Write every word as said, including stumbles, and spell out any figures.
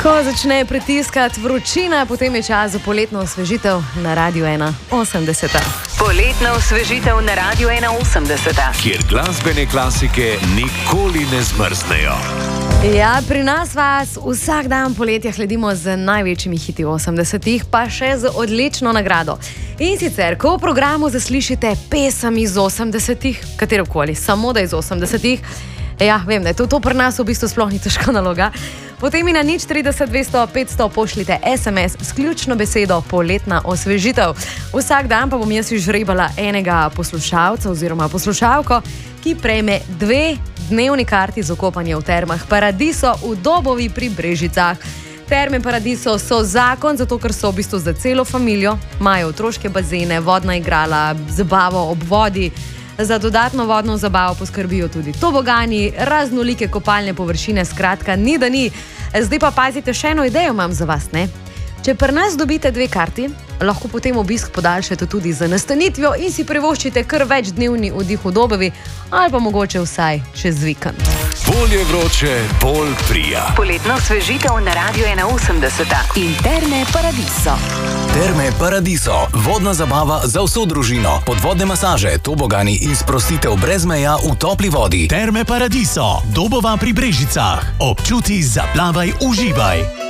Ko začne pritiskati vročina, potem je čas za poletno osvežitev na Radiu ena osemdeset. Poletna osvežitev na Radiu ena osemdeset. Kjer glasbene klasike nikoli ne zmrznejo. Ja, pri nas vas vsak dan poletja hladimo z največjimi hiti osemdesetih, pa še z odlično nagrado. In sicer, ko v programu zaslišite pesem iz osemdesetih, katerokoli, samo da iz osemdesetih, ja, vem, da je to, to pri nas v bistvu sploh ni težka naloga, potem mi na nič trideset dvesto petsto pošljite es em es s ključno besedo poletna osvežitev. Vsak dan pa bom jaz izžrebala enega poslušalca oziroma poslušalko, ki prejme dve dnevni karti za kopanje v termah Paradiso v Dobovi pri Brežicah. Terme Paradiso so zakon, zato ker so v bistvu za celo familijo, imajo otroške bazene, vodna igrala, zabavo ob vodi. Za dodatno vodno zabavo poskrbijo tudi tobogani, raznolike kopalne površine, skratka, ni da ni. Zdaj pa pazite, še eno idejo imam za vas, ne? Če pri nas dobite dve karti, lahko potem obisk podaljšate tudi z nastanitvijo in si privoščite kar več dnevni oddih v Dobovi ali pa mogoče vsaj čez vikend. Bolje vroče, bolj prija. Poletna osvežitev na Radiu ena osemdeset in Terme Paradiso. Terme Paradiso, vodna zabava za vso družino, podvodne masaže, tobogani in sprostitev brez meja v topli vodi. Terme Paradiso, Dobova pri Brežicah. Občuti, zaplavaj, uživaj.